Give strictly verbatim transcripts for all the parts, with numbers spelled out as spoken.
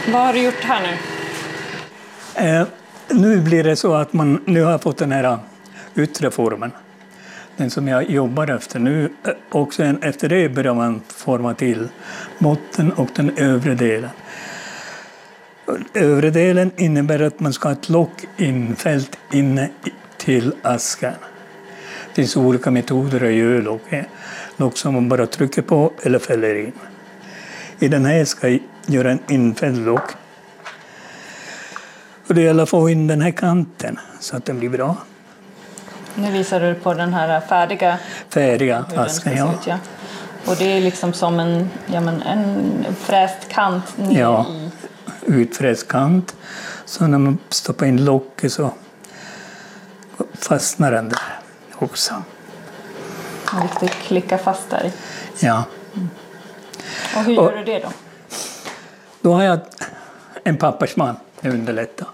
Vad har du gjort här nu? Eh, nu blir det så att man nu har fått den här yttre formen. Den som jag jobbar efter nu. Och sen efter det börjar man forma till botten och den övre delen. Övre delen innebär att man ska ha ett lock infällt inne till asken. Det finns olika metoder att göra lock. Lock som man bara trycker på eller fäller in. I den här ska jag göra en infälld lock. Och det gäller att få in den här kanten så att den blir bra. Nu visar du på den här färdiga, färdiga asken, ja. Ut, ja. Och det är liksom som en, ja, men en fräst kant ner ja, i... utfräst kant. Så när man stoppar in locket så fastnar den där också. Riktigt klicka fast där. Ja. Mm. Och hur gör och, du det då? Då har jag en pappersman, det underlättar.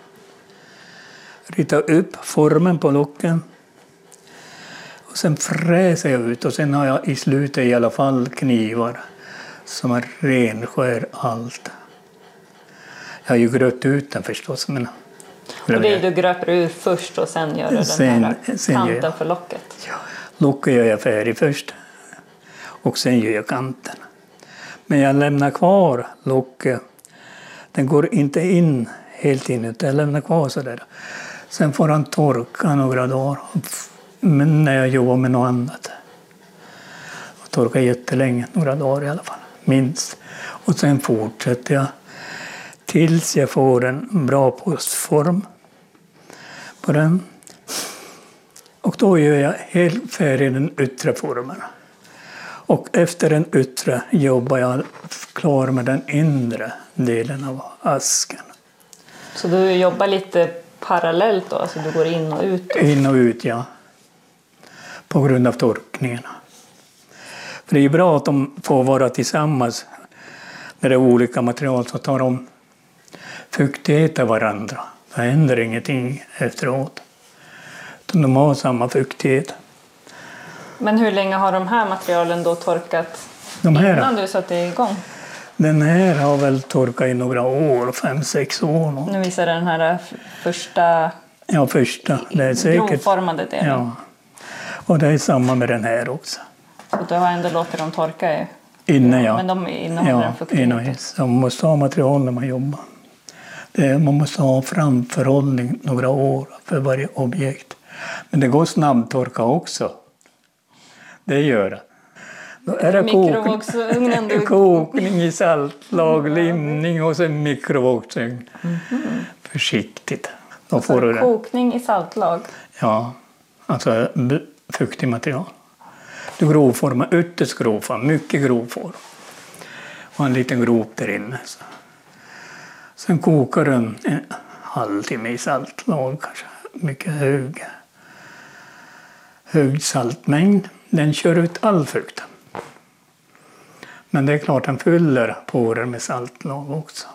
Ritar upp formen på locken. Och sen fräser jag ut och sen har jag i slutet i alla fall knivar som man renskär allt. Jag har ju gröpt ut den förstås. Men och det är du gröper ur först och sen gör du den sen, här kanten jag, för locket? Ja, locket gör jag färdig först och sen gör jag kanten. Men jag lämnar kvar locket. Den går inte in helt in utan jag lämnar kvar sådär. Sen får han torka några dagar. Men när jag jobbar med något annat. Jag torkar jättelänge, några dagar i alla fall, minst. Och sen fortsätter jag tills jag får en bra postform på den. Och då gör jag helt färdig den yttre formen. Och efter den yttre jobbar jag klar med den inre delen av asken. Så du jobbar lite parallellt då? Alltså du går in och ut? In och ut, ja. På grund av torkningen. För det är bra att de får vara tillsammans när det är olika material så tar de fuktighet av varandra. Det händer ingenting efteråt. De har samma fuktighet. Men hur länge har de här materialen då torkat de här, innan du satte igång? Den här har väl torkat i några år, fem, sex år. Något. Nu visar den här första, ja, första. Det är säkert grovformade delen. Ja. Och det är samma med den här också. Så du har ändå låtit dem torka i, inne, ja. Men de innehåller ja, en fuktighet. Så man måste ha material när man jobbar. Det, man måste ha framförhållning några år för varje objekt. Men det går snabbtorka också. Det gör det. Då är det mikrovågsugnen kokning, kokning i saltlag, limning och sen mikrovågsugn. Mm-hmm. Försiktigt. Då får du kokning i saltlag? Ja, alltså fuktig material. Du grovformar, ytterst grovform, mycket grovform. Och en liten grop där inne. Så. Sen kokar den en halvtimme i saltlag, kanske mycket hög, hög saltmängd. Den kör ut all fukt. Men det är klart den fyller porer med saltlag också.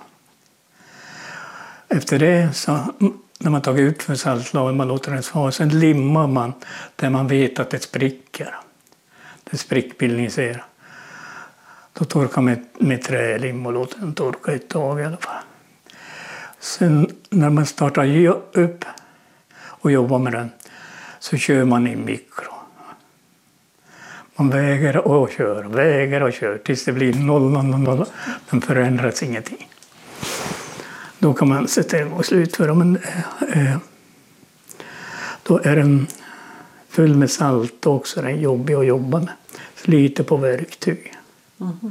Efter det så när man tagit ut för saltlag, man låter den svara, sen limmar man där man vet att det spricker. Det sprickbildning ser. Då torkar man med, med trälim och låter den torka ett tag i alla fall. Sen när man startar upp och jobbar med den så kör man i mikro. Man väger och kör, väger och kör tills det blir noll, noll, noll, noll. Den förändras ingenting. Då kan man sätta igång och slutföra. Men eh, då är den full med salt också. Den är jobbig att jobba med. Sliter på verktyg. Mm-hmm.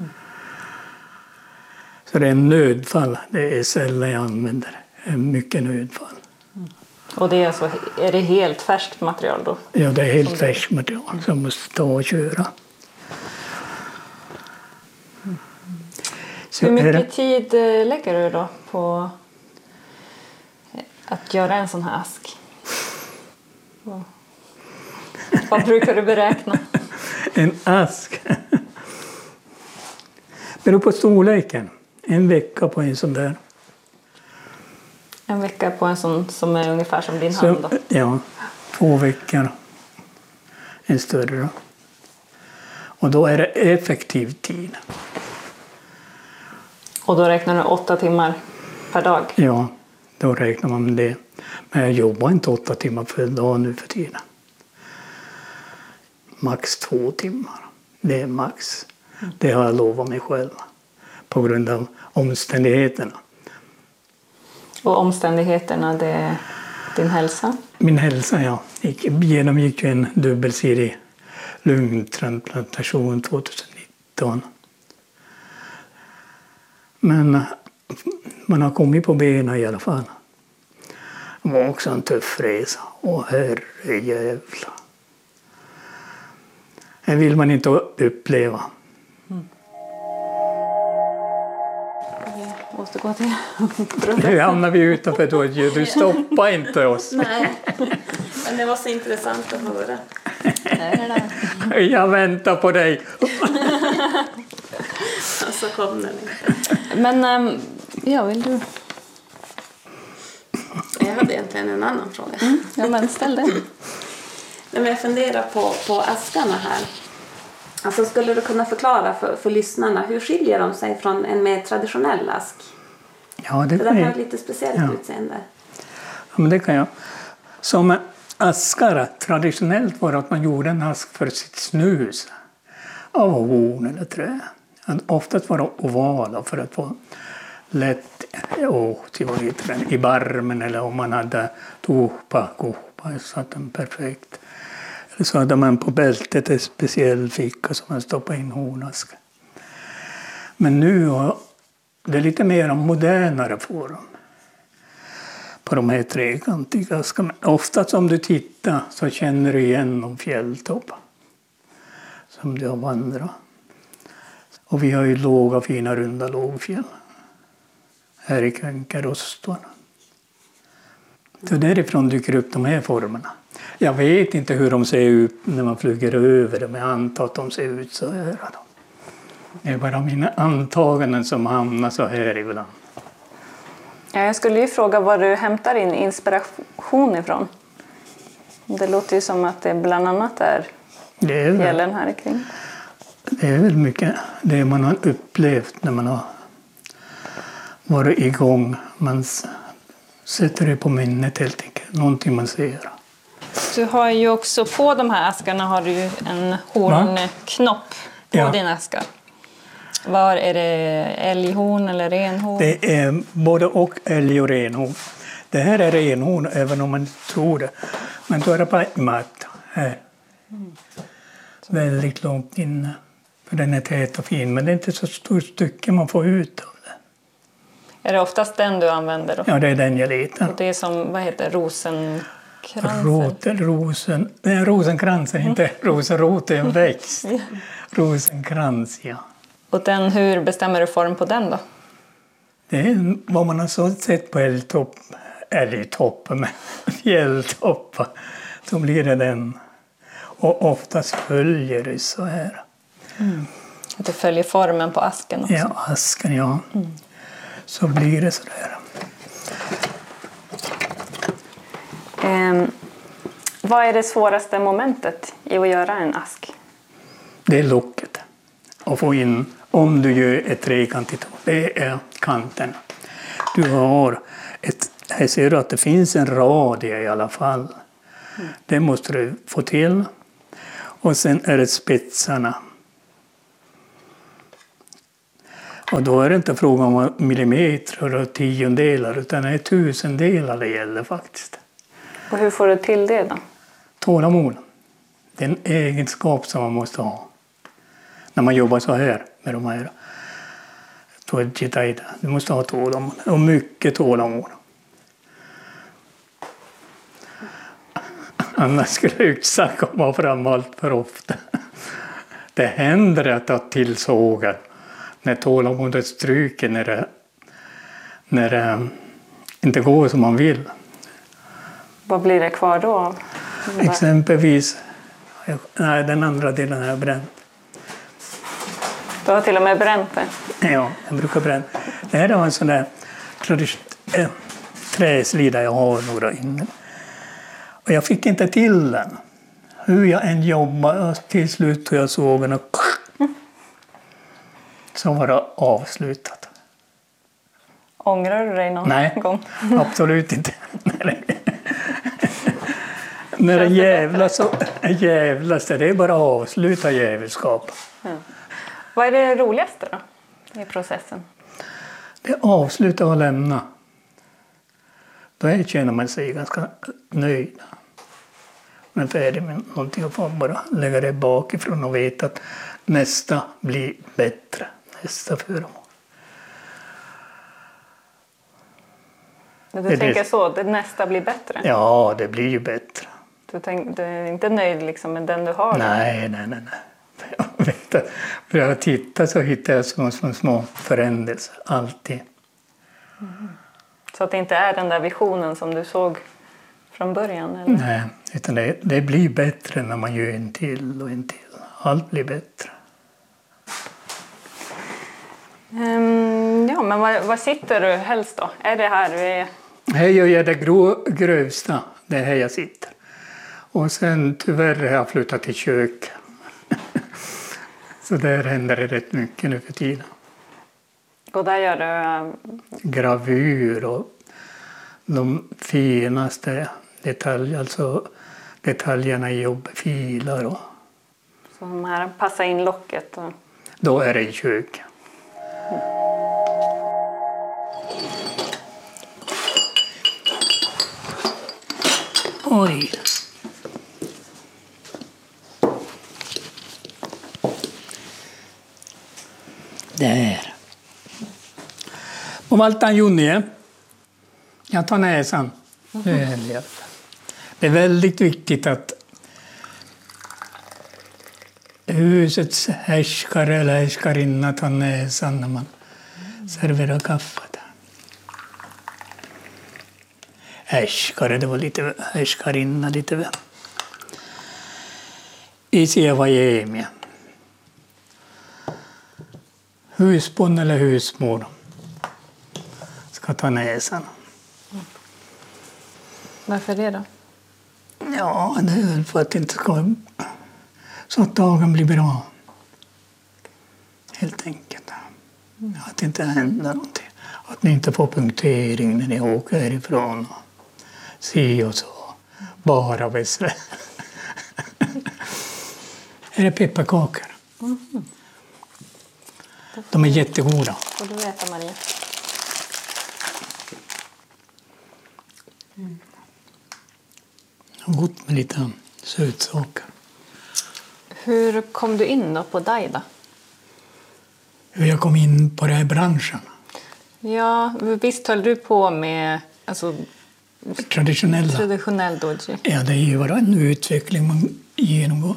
Så det är en nödfall. Det är sällan jag använder. Det är mycket nödfall. Mm. Och det är, alltså, är det helt färskt material då? Ja, det är helt färskt material som måste ta och köra. Mm. Hur mycket det... tid lägger du då på att göra en sån här ask? Vad, Vad brukar du beräkna? En ask? Beror på storleken. En vecka på en sån där. En vecka på en sån som är ungefär som din hand då? Ja, två veckor. En större då. Och då är det effektiv tid. Och då räknar du åtta timmar per dag? Ja, då räknar man med det. Men jag jobbar inte åtta timmar per dag nu för tiden. Max två timmar. Det är max. Det har jag lovat mig själv. På grund av omständigheterna. Och omständigheterna, det är din hälsa? Min hälsa, ja. Jag genomgick ju en dubbelsidig lungtransplantation tjugonitton. Men man har kommit på benen i alla fall. Det var också en tuff resa. Åh herrejävlar. Det vill man inte uppleva. Mm. Vi måste gå till nu hamnar vi utanför då. Du stoppar inte oss. Nej, men det var så intressant att höra. Jag väntar på dig. Och så kom den inte. Men, ja, vill du? Jag hade egentligen en annan fråga. Mm, ja, men ställ den. Men jag funderar på, på askarna här. Alltså, skulle du kunna förklara för, för lyssnarna, hur skiljer de sig från en mer traditionell ask? Ja, det kan jag. Det har ett lite speciellt ja. utseende. Ja, men det kan jag. Som askar traditionellt var att man gjorde en ask för sitt snus. Av horn eller trä. Oftast var de ovala för att få lätt åt i barmen eller om man hade topa, kopa, så att den perfekt. Eller så hade man på bältet en speciell ficka som man stoppade in hornask. Men nu är det lite mer modernare form på de här trekantiga askarna. Oftast om du tittar så känner du igen de fjälltoppar som du har vandrat. Och vi har ju låga, fina, runda lågfjäll här i Könkarostvarna. Så därifrån dyker upp de här formerna. Jag vet inte hur de ser ut när man flyger över dem, men jag antar att de ser ut så här. Det är bara mina antaganden som hamnar så här ibland. Ja, jag skulle ju fråga var du hämtar din inspiration ifrån. Det låter ju som att det bland annat är, det är fjällen här kring. Det är väl mycket det man har upplevt när man har varit igång. Man sätter det på minnet helt enkelt. Någonting man ser. Du har ju också på de här askarna har du ju en hornknopp på ja. din aska. Var är det älghorn eller renhorn? Det är både och älg och renhorn. Det här är renhorn även om man inte tror det. Men då är det bara ett matt här. Mm. Väldigt långt inne. För den är tät och fin, men det är inte så stort stycke man får ut av det. Är det oftast den du använder då? Ja, det är den jag letar. Och det är som, vad heter rosenkransen? Roten, rosen, nej, rosenkransen, mm. inte rosenrot, är en växt. ja. Rosenkrans, ja. Och den, hur bestämmer du form på den då? Det är vad man har så sett på älgtopp, älgtoppar, men fjälltoppar. Så blir det den. Och oftast följer det så här. Mm. Att det följer formen på asken också? Ja, asken, ja. Mm. Så blir det så där. Um, vad är det svåraste momentet i att göra en ask? Det är locket. Att få in, om du gör ett trekantigt, det är kanten. Du har ett, här ser du att det finns en radie i alla fall. Mm. Det måste du få till. Och sen är det spetsarna. Och då är det inte fråga om millimeter och tiondelar, utan det är tusendelar det gäller faktiskt. Och hur får du till det då? Tålamod. Det är en egenskap som man måste ha. När man jobbar så här med de här. Du måste ha tålamod. Och mycket tålamod. Annars skulle yxan komma fram allt för ofta. Det händer att ta till sågar. När tålamodet stryker, när det, när det inte går som man vill. Vad blir det kvar då? Exempelvis, nej, den andra delen är bränt. Du har till och med bränt det? Ja, jag brukar bränna. Det här är en sån där äh, träslida jag har några inne. Och jag fick inte till den. Hur jag än jobbade, till slut tog jag sågen och så var det avslutat. Ångrar du dig någon Nej, gång? absolut inte. När det jävlas så jävlas det. Det är bara att avsluta jävelskap. Ja. Vad är det roligaste då i processen? Det är avsluta och lämna. Då känner man sig ganska nöjd. Man är färdig med någonting och får bara lägga det bakifrån och veta att nästa blir bättre. Nästa föremål. Du det tänker det. Så, det nästa blir bättre? Ja, det blir ju bättre. Du, tänk, du är inte nöjd liksom med den du har? Nej, nej, nej. nej. Jag vet att för jag tittar så hittar jag små, små, små förändringar, alltid. Mm. Så att det inte är den där visionen som du såg från början? Eller? Nej, utan det, det blir bättre när man gör en till och en till. Allt blir bättre. Um, ja, men var, var sitter du helst då? Är det här du är? Här gör jag det grå, grövsta, det är här jag sitter. Och sen tyvärr har jag flyttat till kök. Så där händer det rätt mycket nu för tiden. Och där gör du? Gravur och de finaste detaljer, alltså detaljerna i jobb, filar och... Så de här passar in locket? Och... Då är det i kök. Mm. Oj. Där. Och Valtan Junnie. Jag tar näsan. Mm. Det är väldigt viktigt att husets härskare eller härskarinna tar näsan när man serverar kaffet. Härskare, det var lite härskarinna, lite Isievajemia. Husbond eller husmor ska ta näsan. Varför det då? Ja, det är väl för att det inte ska... Så att dagen blir bra. Helt enkelt. Mm. Att det inte händer någonting. Att ni inte får punktering när ni åker härifrån. Si och så. Bara besvär. Här är pepparkakor. Mm. De är jättegoda. Får du äta, Maria? Mm. Gott med lite sötsaker. Hur kom du in då på Daida? Hur jag kom in på den här branschen? Ja, visst höll du på med alltså, traditionella. traditionell doji? Ja, det är ju bara en utveckling man genomgår.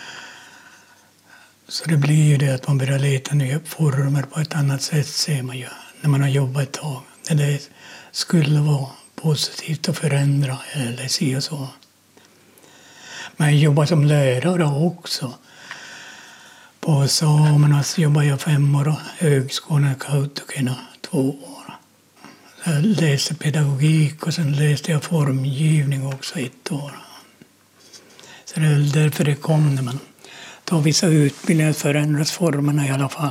Så det blir ju det att man börjar leta nya former på ett annat sätt, ser man ju, när man har jobbat ett tag. Det, det skulle vara positivt att förändra eller se och så. Men jag jobbar som lärare också. På Samernas jobbade jag fem år och högskolan i Kautokeino två år. Jag läste pedagogik och sen läste jag formgivning också ett år. Så det är därför det kom när man tar vissa utbildningar att förändras formerna i alla fall.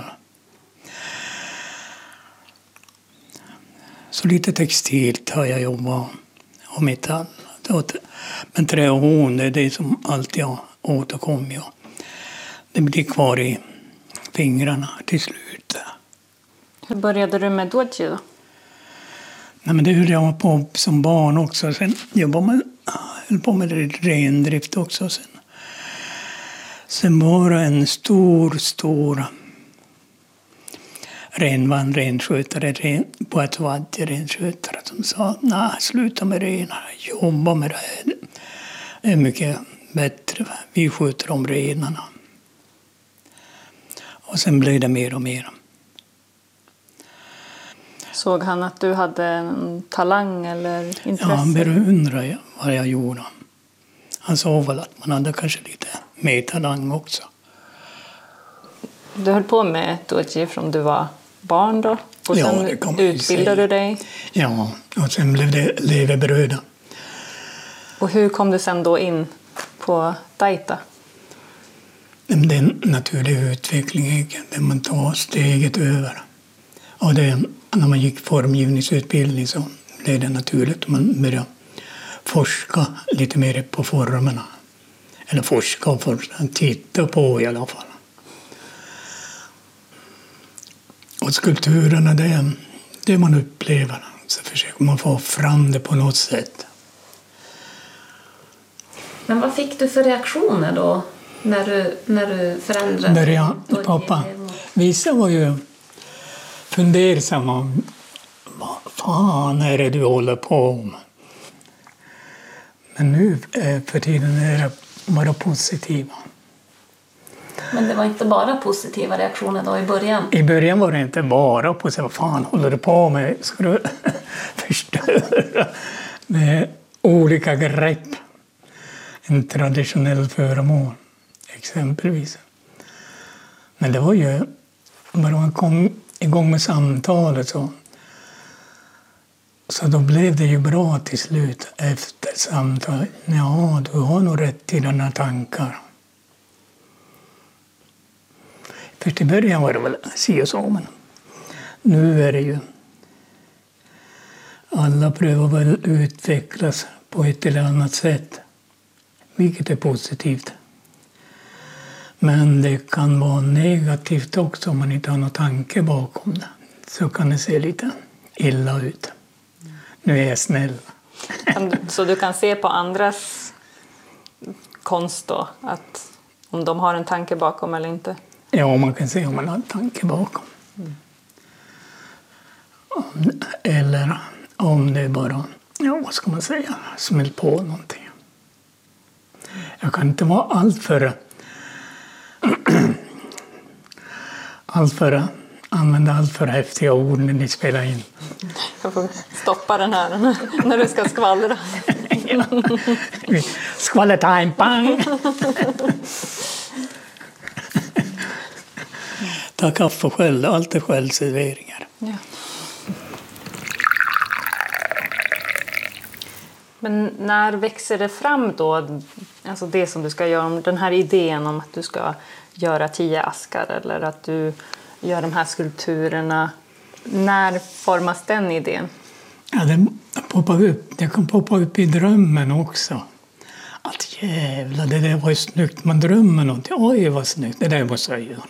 Så lite textilt har jag jobbat och metall. Men trä och horn, det är det som alltid har återkommit. Det blir kvar i fingrarna till slut. Hur började du med doji då? Nej, men det höll jag på som barn också. Sen jobbade man, höll på med rendrift också. Sen, sen var det en stor, stor renvan, renskötare ren, på ett vadje, renskötare som sa nej, sluta med renar, jobba med det här. Det är mycket bättre, vi sköter om renarna. Och sen blev det mer och mer. Såg han att du hade en talang eller intresse? Ja, han beundrade vad jag gjorde. Han sa väl att man hade kanske lite mer talang också. Du höll på med doji från du var barn då? Och sen ja, utbildade du dig? Ja, och sen blev det levebröd. Och hur kom du sen då in på Daita? Det är en naturlig utveckling där man tar steget över. Och det när man gick formgivningsutbildning så blev det naturligt att man började forska lite mer på formerna. Eller forska och forska, titta på i alla fall. Och skulpturerna, det, det man upplever, så försöker man få fram det på något sätt. Men vad fick du för reaktioner då när du, när du förändrade? Börja, pappa, vissa var ju fundersamma. Vad fan är det du håller på med? Men nu för tiden är det bara positiva. Men det var inte bara positiva reaktioner då i början? I början var det inte bara positiva. Vad fan håller du på med? Ska du förstöra med olika grepp? En traditionell föremål, exempelvis. Men det var ju, bara man kom igång med samtalet så, så då blev det ju bra till slut efter samtalet. Ja, du har nog rätt i dina tankar. Först i början var det väl si och så, men nu är det ju, alla prövar väl utvecklas på ett eller annat sätt. Vilket är positivt. Men det kan vara negativt också om man inte har någon tanke bakom det. Så kan det se lite illa ut. Nu är jag snäll. Så du kan se på andras konst då, att om de har en tanke bakom eller inte? Ja, man kan se om man har en tanke bakom. Mm. Eller om det är bara, ja vad ska man säga, smäll på någonting. Jag kan inte vara allt för allt för använda allt för häftiga ord när ni spelar in. Jag får stoppa den här när du ska skvallra. Ja. Skvallertime, bang! Ta kaffe själv, allt är självserveringar. Ja. Men när växer det fram då, alltså det som du ska göra, den här idén om att du ska göra tio askar eller att du gör de här skulpturerna, när formas den idén? Ja, den poppar upp, det kan poppa upp i drömmen också. Att jävlar, det där var ju snyggt, man drömmer någonting, oj vad snyggt, det där måste jag göra.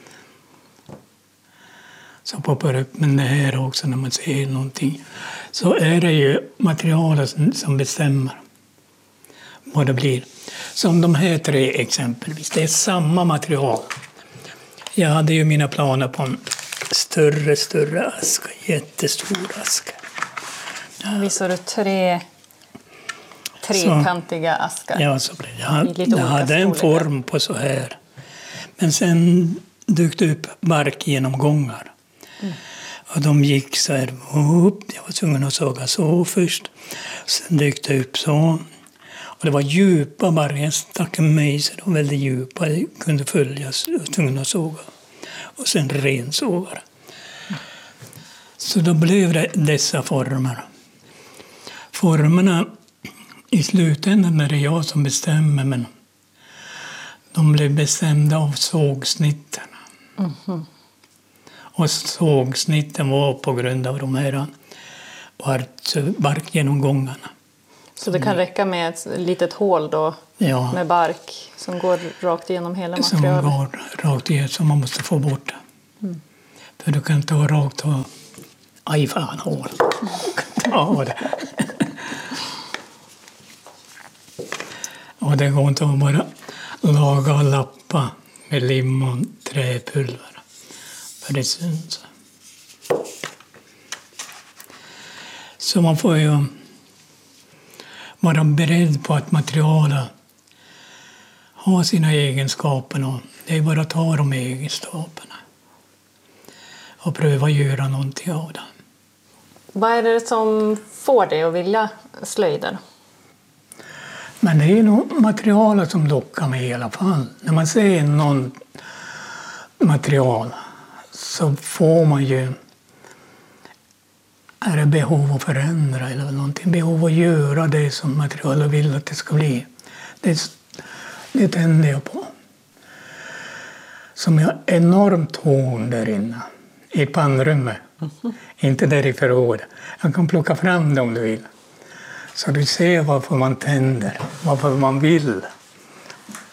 Så poppar upp, men det här också när man ser någonting så är det ju materialet som bestämmer vad det blir. Som de här tre exempelvis, det är samma material. Jag hade ju mina planer på en större, större aska, jättestor aska. Ja. Visar du tre trekantiga askar? Ja, så blev det. Jag, jag hade en form på så här. Men sen dök det upp barkgenomgångar. Mm. Och de gick så här upp. Jag var tvungen att såga så först. Sen dök det upp så. Och det var djupa barkar. Jag stack en mejsel och väldigt djupa. Jag kunde följas. Jag var tvungen att såga. Och sen rensågar. Mm. Så då blev det dessa former. Formerna i slutändan är det jag som bestämmer. Men de blev bestämda av sågsnitten. Mm. Och sågsnitten var på grund av de här barkgenomgångarna. Så det kan räcka med ett litet hål då, ja, med bark som går rakt igenom hela materialet? Som går rakt igenom, som man måste få bort. Mm. För du kan inte ha rakt och... Aj fan, hål. Ta det. Och det går inte att bara laga och lappa med lim och träpulver. För det syns. Så man får ju vara beredd på att materialet har sina egenskaper. Och det är bara att ta de egenskaperna. Och pröva göra någonting av det. Vad är det som får dig att vilja slöjda? Men det är nog materialet som lockar mig i alla fall. När man ser någon material så får man ju, är det behov att förändra eller någonting, behov att göra det som materialet vill att det ska bli. Det, det tänder jag på. Som är enormt hård där inne. i pannrummet. Mm. Inte där i förrådet. Jag kan plocka fram dem om du vill. Så du ser varför man tänder, varför man vill.